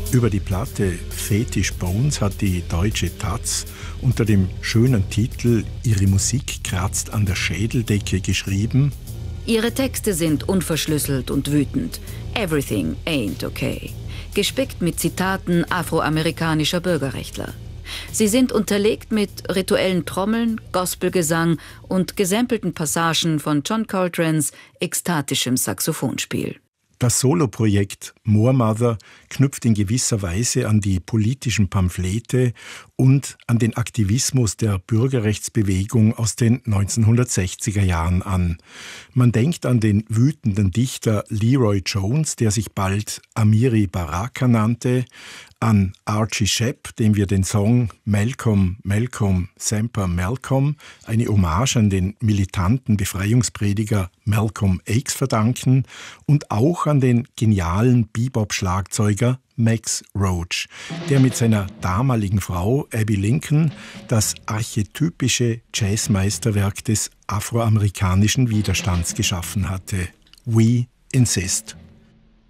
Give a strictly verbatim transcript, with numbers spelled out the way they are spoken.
Über die Platte Fetish Bones hat die deutsche Taz unter dem schönen Titel »Ihre Musik kratzt an der Schädeldecke« geschrieben: Ihre Texte sind unverschlüsselt und wütend. Everything ain't okay. Gespickt mit Zitaten afroamerikanischer Bürgerrechtler. Sie sind unterlegt mit rituellen Trommeln, Gospelgesang und gesampelten Passagen von John Coltranes ekstatischem Saxophonspiel. Das Soloprojekt Moor Mother knüpft in gewisser Weise an die politischen Pamphlete und an den Aktivismus der Bürgerrechtsbewegung aus den neunzehnhundertsechziger Jahren an. Man denkt an den wütenden Dichter Leroy Jones, der sich bald Amiri Baraka nannte, an Archie Shepp, dem wir den Song Malcolm, Malcolm, Semper Malcolm, eine Hommage an den militanten Befreiungsprediger Malcolm X verdanken, und auch an den genialen Bebop-Schlagzeuger Max Roach, der mit seiner damaligen Frau Abby Lincoln das archetypische Jazzmeisterwerk des afroamerikanischen Widerstands geschaffen hatte. We Insist.